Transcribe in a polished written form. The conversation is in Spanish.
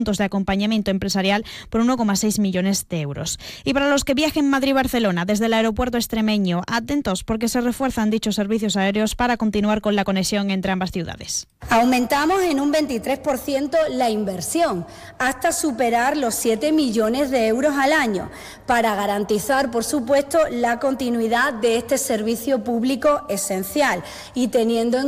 de acompañamiento empresarial por 1,6 millones de euros. Y para los que viajen Madrid-Barcelona desde el aeropuerto extremeño, atentos porque se refuerzan dichos servicios aéreos para continuar con la conexión entre ambas ciudades. Aumentamos en un 23% la inversión, hasta superar los 7 millones de euros al año, para garantizar, por supuesto, la continuidad de este servicio público esencial y teniendo en